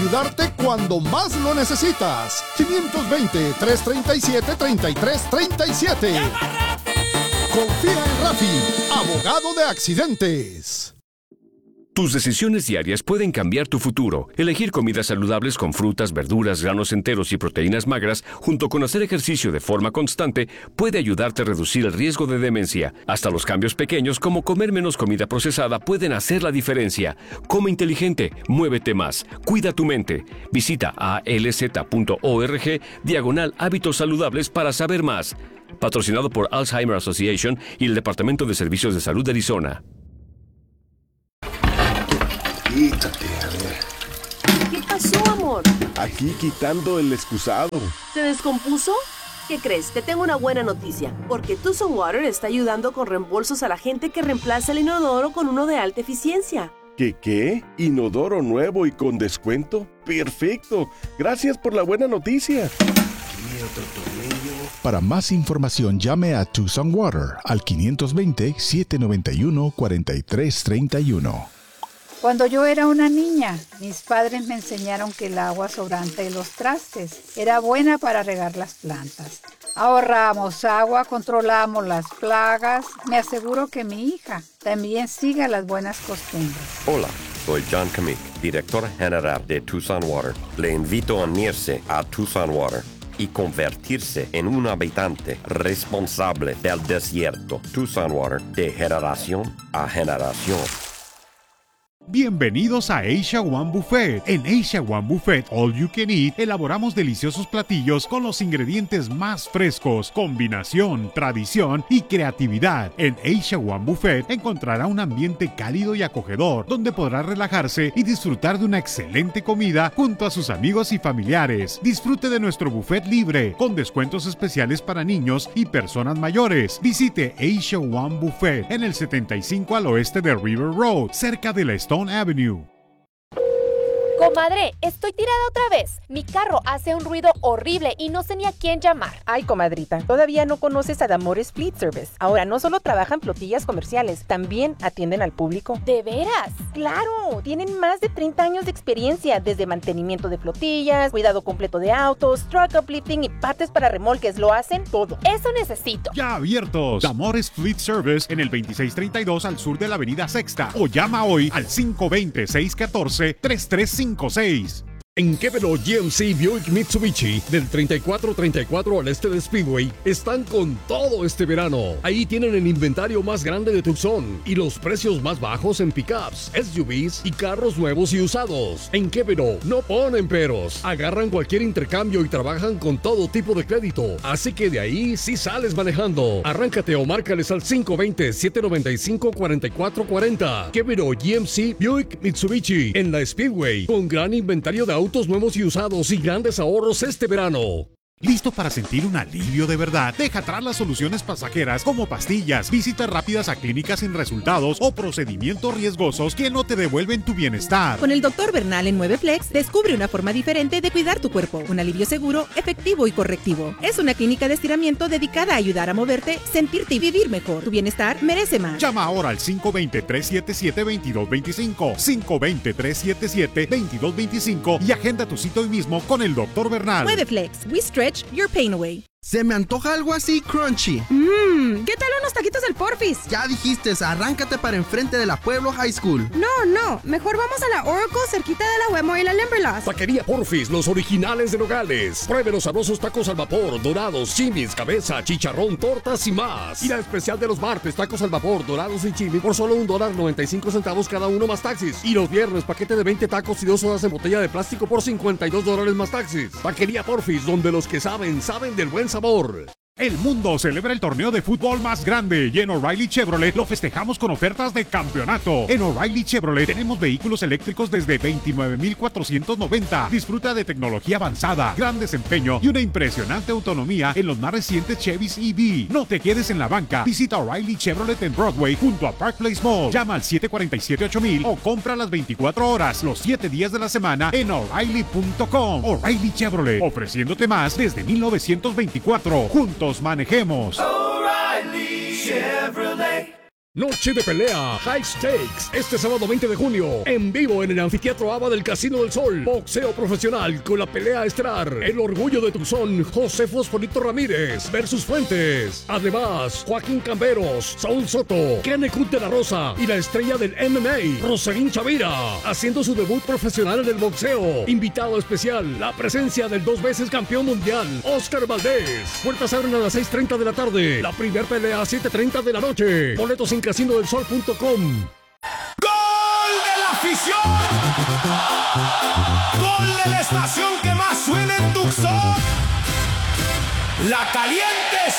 ayudarte cuando más lo necesitas. 520-337-3337. Confía en Rafi, abogado de accidentes. Tus decisiones diarias pueden cambiar tu futuro. Elegir comidas saludables con frutas, verduras, granos enteros y proteínas magras, junto con hacer ejercicio de forma constante, puede ayudarte a reducir el riesgo de demencia. Hasta los cambios pequeños, como comer menos comida procesada, pueden hacer la diferencia. Come inteligente, muévete más, cuida tu mente. Visita alz.org/hábitos saludables para saber más. Patrocinado por Alzheimer Association y el Departamento de Servicios de Salud de Arizona. Quítate, a ver. ¿Qué pasó, amor? Aquí quitando el excusado. ¿Se descompuso? ¿Qué crees? Te tengo una buena noticia, porque Tucson Water está ayudando con reembolsos a la gente que reemplaza el inodoro con uno de alta eficiencia. ¿Qué? ¿Inodoro nuevo y con descuento? ¡Perfecto! Gracias por la buena noticia. Aquí otro tornillo. Para más información, llame a Tucson Water al 520-791-4331. Cuando yo era una niña, mis padres me enseñaron que el agua sobrante de los trastes era buena para regar las plantas. Ahorramos agua, controlamos las plagas. Me aseguro que mi hija también siga las buenas costumbres. Hola, soy John Kamik, director general de Tucson Water. Le invito a unirse a Tucson Water y convertirse en un habitante responsable del desierto. Tucson Water, de generación a generación. Bienvenidos a Asia One Buffet. En Asia One Buffet All You Can Eat elaboramos deliciosos platillos con los ingredientes más frescos, combinación, tradición y creatividad. En Asia One Buffet encontrará un ambiente cálido y acogedor donde podrá relajarse y disfrutar de una excelente comida junto a sus amigos y familiares. Disfrute de nuestro buffet libre con descuentos especiales para niños y personas mayores. Visite Asia One Buffet en el 75 al oeste de River Road, cerca de la Stone Avenue. Comadre, estoy tirada otra vez. Mi carro hace un ruido horrible y no sé ni a quién llamar. Ay, comadrita, todavía no conoces a Damores Fleet Service. Ahora no solo trabajan flotillas comerciales, también atienden al público. ¿De veras? ¡Claro! Tienen más de 30 años de experiencia, desde mantenimiento de flotillas, cuidado completo de autos, truck uplifting y partes para remolques. Lo hacen todo. Eso necesito. Ya abiertos. Damores Fleet Service en el 2632 al sur de la avenida Sexta. O llama hoy al 520-614-3356. En Quevedo GMC Buick Mitsubishi, del 3434 al este de Speedway, están con todo este verano. Ahí tienen el inventario más grande de Tucson y los precios más bajos en pickups, SUVs y carros nuevos y usados. En Quevedo no ponen peros, agarran cualquier intercambio y trabajan con todo tipo de crédito. Así que de ahí sí sales manejando. Arráncate o márcales al 520-795-4440. Quevedo GMC Buick Mitsubishi en la Speedway, con gran inventario de autos nuevos y usados y grandes ahorros este verano. ¿Listo para sentir un alivio de verdad? Deja atrás las soluciones pasajeras como pastillas, visitas rápidas a clínicas sin resultados o procedimientos riesgosos que no te devuelven tu bienestar. Con el Dr. Bernal en 9 Flex, descubre una forma diferente de cuidar tu cuerpo. Un alivio seguro, efectivo y correctivo. Es una clínica de estiramiento dedicada a ayudar a moverte, sentirte y vivir mejor. Tu bienestar merece más. Llama ahora al 520-377-2225, 520-377-2225 y agenda tu cita hoy mismo con el Dr. Bernal. 9 Flex, we stretch your pain away. Se me antoja algo así crunchy. ¿Qué tal unos taquitos del Porfis? Ya dijiste, arráncate para enfrente de la Pueblo High School. No, mejor vamos a la Oracle cerquita de la Wemo y la Limberlost. Taquería Porfis, los originales de Nogales. Pruebe los sabrosos tacos al vapor, dorados, chimis, cabeza, chicharrón, tortas y más. Y la especial de los martes, tacos al vapor, dorados y chimis por solo $1.95 cada uno más taxis. Y los viernes, paquete de 20 tacos y 2 sodas en botella de plástico por $52 más taxis. Taquería Porfis, donde los que saben del buen sabor. El mundo celebra el torneo de fútbol más grande y en O'Reilly Chevrolet lo festejamos con ofertas de campeonato. En O'Reilly Chevrolet tenemos vehículos eléctricos desde $29,490. Disfruta de tecnología avanzada, gran desempeño y una impresionante autonomía en los más recientes Chevys EV. No te quedes en la banca. Visita O'Reilly Chevrolet en Broadway junto a Park Place Mall. Llama al 747-8000 o compra las 24 horas, los 7 días de la semana en O'Reilly.com. O'Reilly Chevrolet, ofreciéndote más desde 1924. Juntos manejemos. O'Reilly Chevrolet. Noche de pelea, High Stakes, este sábado 20 de junio, en vivo en el Anfiteatro ABA del Casino del Sol. Boxeo profesional con la pelea estelar. El orgullo de Tucson, José Fosforito Ramírez versus Fuentes. Además, Joaquín Camberos, Saúl Soto, Kene Cruz de la Rosa y la estrella del MMA, Roselín Chavira, haciendo su debut profesional en el boxeo. Invitado especial, la presencia del 2 veces campeón mundial, Oscar Valdés. Puertas abren a las 6:30 de la tarde. La primera pelea a 7:30 de la noche. Boletos en casinodelsol.com. ¡Gol de la afición! ¡Gol de la estación que más suena en Tucson! ¡La Caliente